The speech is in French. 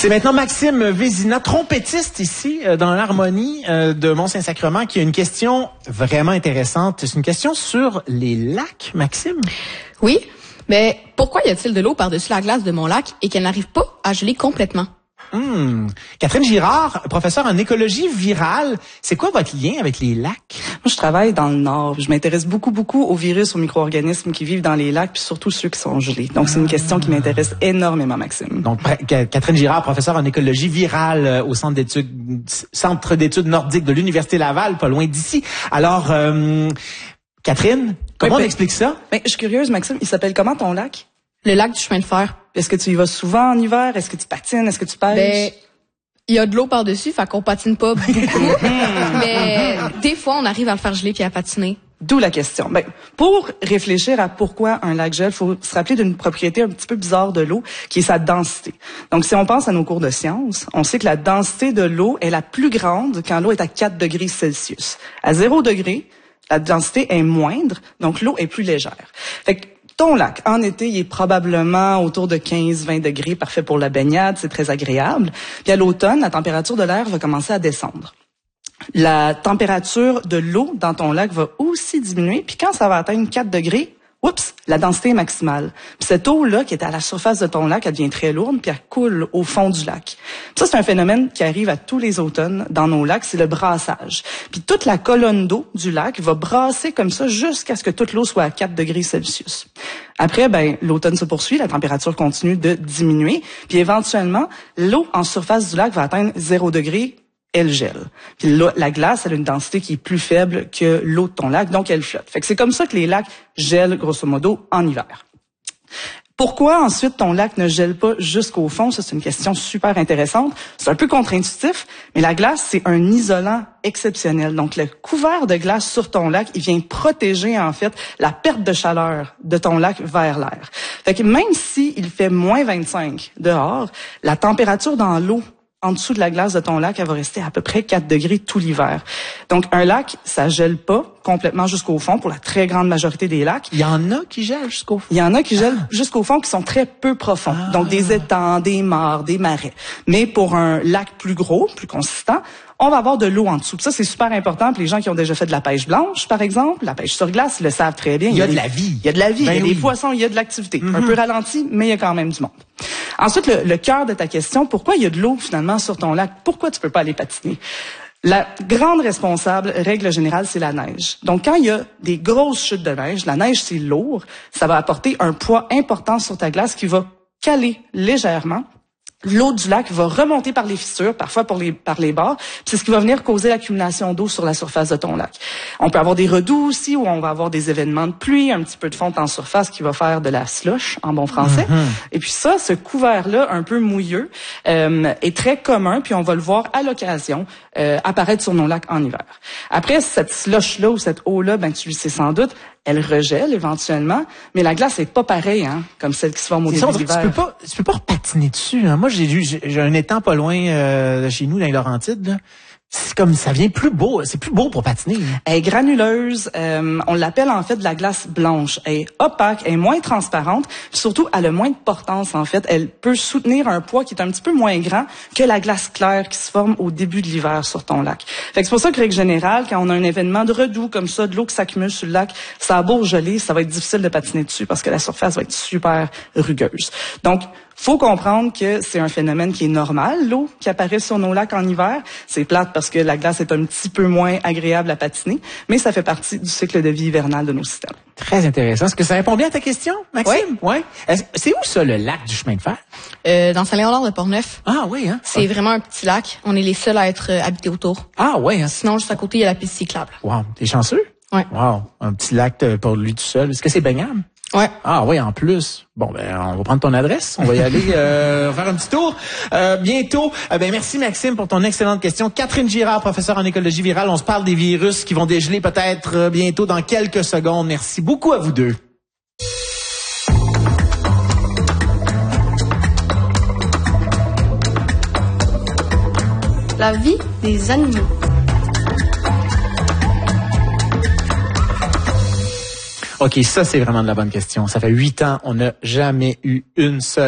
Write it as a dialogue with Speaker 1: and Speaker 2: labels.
Speaker 1: C'est maintenant Maxime Vézina, trompettiste ici dans l'harmonie de Mont-Saint-Sacrement, qui a une question vraiment intéressante. C'est une question sur les lacs, Maxime.
Speaker 2: Oui, mais pourquoi y a-t-il de l'eau par-dessus la glace de mon lac et qu'elle n'arrive pas à geler complètement?
Speaker 1: Catherine Girard, professeure en écologie virale, c'est quoi votre lien avec les lacs?
Speaker 3: Moi, je travaille dans le Nord. Je m'intéresse beaucoup aux virus, aux micro-organismes qui vivent dans les lacs, puis surtout ceux qui sont gelés. Donc, c'est une question qui m'intéresse énormément, Maxime.
Speaker 1: Donc, Catherine Girard, professeure en écologie virale au Centre d'études nordiques de l'Université Laval, pas loin d'ici. Alors, Catherine, comment on explique ça?
Speaker 3: Je suis curieuse, Maxime. Il s'appelle comment ton lac?
Speaker 2: Le lac du chemin de fer.
Speaker 3: Est-ce que tu y vas souvent en hiver? Est-ce que tu patines? Est-ce que tu pêches?
Speaker 2: Il y a de l'eau par-dessus, fait qu'on patine pas beaucoup. Mais des fois, on arrive à le faire geler puis à patiner.
Speaker 3: D'où la question. Pour réfléchir à pourquoi un lac gèle, faut se rappeler d'une propriété un petit peu bizarre de l'eau, qui est sa densité. Donc, si on pense à nos cours de sciences, on sait que la densité de l'eau est la plus grande quand l'eau est à 4 degrés Celsius. À 0 degré, la densité est moindre, donc l'eau est plus légère. Fait que ton lac, en été, il est probablement autour de 15-20 degrés, parfait pour la baignade, c'est très agréable. Puis à l'automne, la température de l'air va commencer à descendre. La température de l'eau dans ton lac va aussi diminuer, puis quand ça va atteindre 4 degrés, la densité est maximale. Puis cette eau-là, qui est à la surface de ton lac, elle devient très lourde, puis elle coule au fond du lac. Ça, c'est un phénomène qui arrive à tous les automnes dans nos lacs, c'est le brassage. Puis toute la colonne d'eau du lac va brasser comme ça jusqu'à ce que toute l'eau soit à 4 degrés Celsius. Après, l'automne se poursuit, la température continue de diminuer, puis éventuellement, l'eau en surface du lac va atteindre 0 degré, elle gèle. Puis la glace, elle a une densité qui est plus faible que l'eau de ton lac, donc elle flotte. Fait que c'est comme ça que les lacs gèlent, grosso modo, en hiver. Pourquoi ensuite ton lac ne gèle pas jusqu'au fond? Ça, c'est une question super intéressante. C'est un peu contre-intuitif, mais la glace, c'est un isolant exceptionnel. Donc, le couvert de glace sur ton lac, il vient protéger, en fait, la perte de chaleur de ton lac vers l'air. Fait que même si il fait moins 25 dehors, la température dans l'eau en dessous de la glace de ton lac, elle va rester à peu près 4 degrés tout l'hiver. Donc, un lac, ça gèle pas complètement jusqu'au fond pour la très grande majorité des lacs.
Speaker 1: Il y en a qui gèlent jusqu'au fond?
Speaker 3: Il y en a qui gèlent jusqu'au fond, qui sont très peu profonds. Donc, des étangs, des mares, des marais. Mais pour un lac plus gros, plus consistant, on va avoir de l'eau en dessous. Puis ça, c'est super important pour les gens qui ont déjà fait de la pêche blanche, par exemple. La pêche sur glace, ils le savent très bien.
Speaker 1: Il y a de la vie.
Speaker 3: Il y a de la vie. Il y a des poissons, il y a de l'activité. Un peu ralenti, mais il y a quand même du monde. Ensuite, le cœur de ta question, pourquoi il y a de l'eau finalement sur ton lac? Pourquoi tu peux pas aller patiner? La grande responsable, règle générale, c'est la neige. Donc, quand il y a des grosses chutes de neige, la neige, c'est lourd, ça va apporter un poids important sur ta glace qui va caler légèrement. L'eau du lac va remonter par les fissures, parfois par les bords, puis c'est ce qui va venir causer l'accumulation d'eau sur la surface de ton lac. On peut avoir des redoux aussi, où on va avoir des événements de pluie, un petit peu de fonte en surface qui va faire de la slush, en bon français. Et puis ça, ce couvert-là, un peu mouilleux, est très commun, puis on va le voir à l'occasion apparaître sur nos lacs en hiver. Après, cette slush-là ou cette eau-là, tu le sais sans doute, elle regèle éventuellement, mais la glace est pas pareille, comme celle qui se forme au début de l'hiver.
Speaker 1: Tu peux pas repatiner dessus. Moi, j'ai un étang pas loin de chez nous, dans les Laurentides, là. C'est comme, ça vient plus beau. C'est plus beau pour patiner.
Speaker 3: Elle est granuleuse. On l'appelle en fait de la glace blanche. Elle est opaque, elle est moins transparente. Puis surtout, elle a moins de portance en fait. Elle peut soutenir un poids qui est un petit peu moins grand que la glace claire qui se forme au début de l'hiver sur ton lac. Fait que c'est pour ça que, règle générale, quand on a un événement de redoux comme ça, de l'eau qui s'accumule sur le lac, ça a beau geler, ça va être difficile de patiner dessus parce que la surface va être super rugueuse. Donc, faut comprendre que c'est un phénomène qui est normal, l'eau qui apparaît sur nos lacs en hiver. C'est plate parce que la glace est un petit peu moins agréable à patiner, mais ça fait partie du cycle de vie hivernal de nos systèmes.
Speaker 1: Très intéressant. Est-ce que ça répond bien à ta question, Maxime? Oui. C'est où ça, le lac du chemin de fer?
Speaker 2: Dans Saint-Léonard de Portneuf.
Speaker 1: Ah oui,
Speaker 2: C'est vraiment un petit lac. On est les seuls à être habités autour.
Speaker 1: Ah oui,
Speaker 2: Sinon, juste à côté, il y a la piste cyclable.
Speaker 1: Wow, t'es chanceux?
Speaker 2: Ouais.
Speaker 1: Wow, un petit lac pour lui tout seul. Est-ce que c'est baignable?
Speaker 2: Ouais.
Speaker 1: Ah oui, en plus. Bon, on va prendre ton adresse. On va y aller faire un petit tour bientôt. Merci Maxime pour ton excellente question. Catherine Girard, professeure en écologie virale. On se parle des virus qui vont dégeler peut-être bientôt dans quelques secondes. Merci beaucoup à vous deux.
Speaker 2: La vie des animaux.
Speaker 1: OK, ça, c'est vraiment de la bonne question. Ça fait 8 ans, on n'a jamais eu une seule